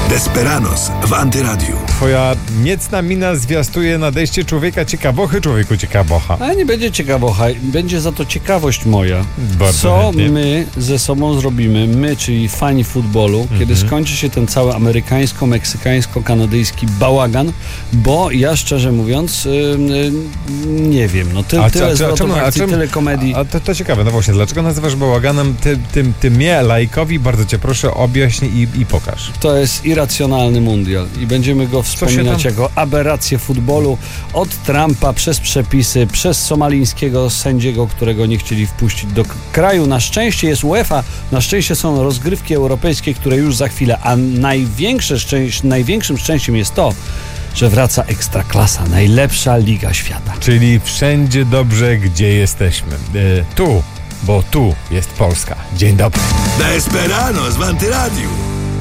Desperados w Antyradiu. Twoja niecna mina zwiastuje nadejście człowieka ciekawochy, człowieku ciekawocha. Ale nie będzie ciekawocha, będzie za to ciekawość moja. Bardzo Co chętnie. my ze sobą zrobimy, my, czyli fani futbolu, kiedy skończy się ten cały amerykańsko-meksykańsko-kanadyjski bałagan, bo ja szczerze mówiąc nie wiem, no tyle zwrotów akcji, tyle komedii. A to ciekawe, no właśnie, dlaczego nazywasz bałaganem? Ty mnie, laikowi, bardzo cię proszę, objaśnij i pokaż. To jest irracjonalny mundial i będziemy go wspominać jako aberrację futbolu od Trumpa przez przepisy, przez somalińskiego sędziego, którego nie chcieli wpuścić do kraju. Na szczęście jest UEFA, na szczęście są rozgrywki europejskie, które już za chwilę, a największym szczęściem jest to, że wraca Ekstraklasa, najlepsza liga świata. Czyli wszędzie dobrze, gdzie jesteśmy. Tu, bo tu jest Polska. Dzień dobry. Desperados w Antyradiu.